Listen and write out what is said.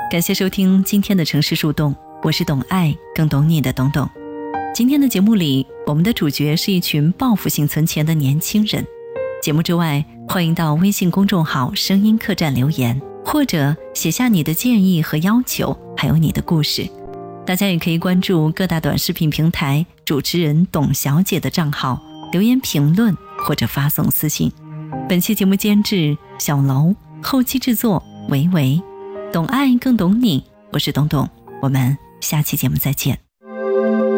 感谢收听今天的城市树洞，我是懂爱更懂你的懂懂。今天的节目里，我们的主角是一群报复性存钱的年轻人。节目之外，欢迎到微信公众号声音客栈留言，或者写下你的建议和要求，还有你的故事。大家也可以关注各大短视频平台主持人董小姐的账号，留言评论或者发送私信。本期节目监制小楼，后期制作维维，懂爱更懂你，我是董董，我们下期节目再见。